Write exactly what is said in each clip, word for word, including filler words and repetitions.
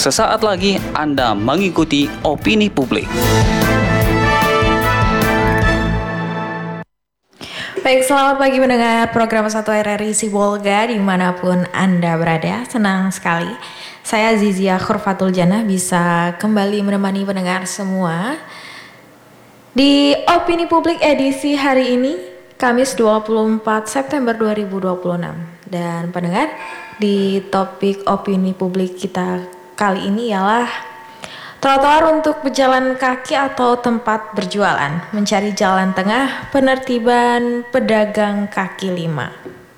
Sesaat lagi Anda mengikuti Opini Publik. Baik, selamat pagi mendengar program satu R R I Sibolga dimanapun Anda berada. Senang sekali saya Zizia Khurfatul Jannah bisa kembali menemani pendengar semua di Opini Publik edisi hari ini, Kamis dua puluh empat September dua ribu dua puluh enam. Dan pendengar, di topik Opini Publik kita kali ini ialah trotoar untuk pejalan kaki atau tempat berjualan, mencari jalan tengah, penertiban pedagang kaki lima.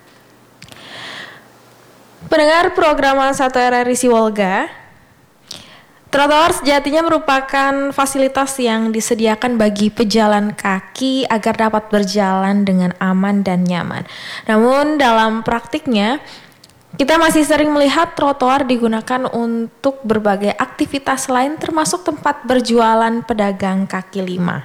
Pendengar program satu R R I Sibolga, trotoar sejatinya merupakan fasilitas yang disediakan bagi pejalan kaki agar dapat berjalan dengan aman dan nyaman. Namun dalam praktiknya, kita masih sering melihat trotoar digunakan untuk berbagai aktivitas lain termasuk tempat berjualan pedagang kaki lima.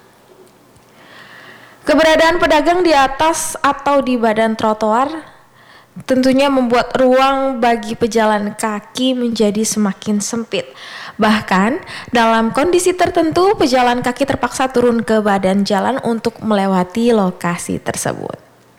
Keberadaan pedagang di atas atau di badan trotoar tentunya membuat ruang bagi pejalan kaki menjadi semakin sempit. Bahkan dalam kondisi tertentu pejalan kaki terpaksa turun ke badan jalan untuk melewati lokasi tersebut.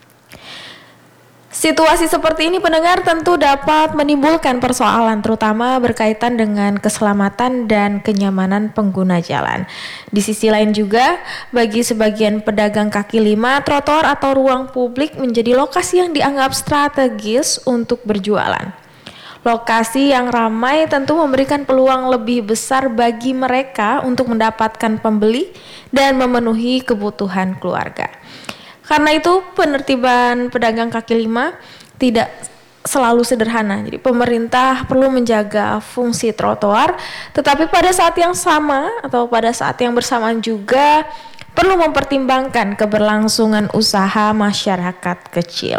Situasi seperti ini pendengar tentu dapat menimbulkan persoalan terutama berkaitan dengan keselamatan dan kenyamanan pengguna jalan. Di sisi lain juga bagi sebagian pedagang kaki lima, trotoar atau ruang publik menjadi lokasi yang dianggap strategis untuk berjualan. Lokasi yang ramai tentu memberikan peluang lebih besar bagi mereka untuk mendapatkan pembeli dan memenuhi kebutuhan keluarga. Karena itu penertiban pedagang kaki lima tidak selalu sederhana. Jadi pemerintah perlu menjaga fungsi trotoar, tetapi pada saat yang sama atau pada saat yang bersamaan juga perlu mempertimbangkan keberlangsungan usaha masyarakat kecil.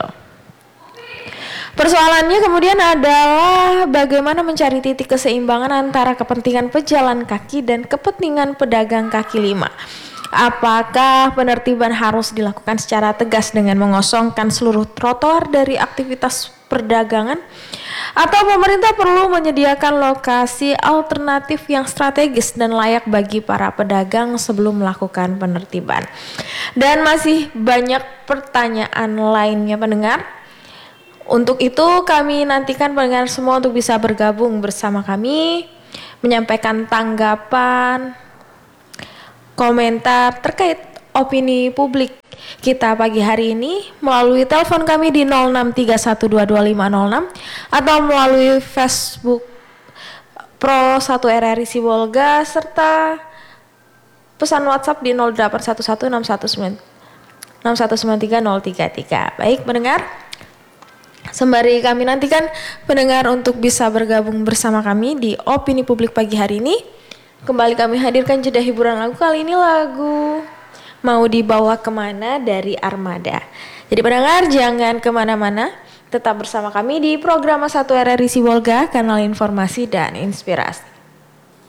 Persoalannya kemudian adalah bagaimana mencari titik keseimbangan antara kepentingan pejalan kaki dan kepentingan pedagang kaki lima. Apakah penertiban harus dilakukan secara tegas dengan mengosongkan seluruh trotoar dari aktivitas perdagangan? Atau pemerintah perlu menyediakan lokasi alternatif yang strategis dan layak bagi para pedagang sebelum melakukan penertiban? Dan masih banyak pertanyaan lainnya pendengar. Untuk itu kami nantikan pendengar semua untuk bisa bergabung bersama kami, menyampaikan tanggapan, komentar terkait opini publik kita pagi hari ini melalui telepon kami di nol enam tiga satu dua dua lima nol enam atau melalui Facebook Pro satu R R I Sibolga serta pesan WhatsApp di nol delapan satu satu enam satu sembilan tiga nol tiga tiga. Baik pendengar, sembari kami nantikan pendengar untuk bisa bergabung bersama kami di opini publik pagi hari ini, kembali kami hadirkan jeda hiburan lagu. Kali ini lagu Mau Dibawa Kemana dari Armada. Jadi pendengar jangan kemana-mana, tetap bersama kami di program satu R R I Sibolga, kanal informasi dan inspirasi.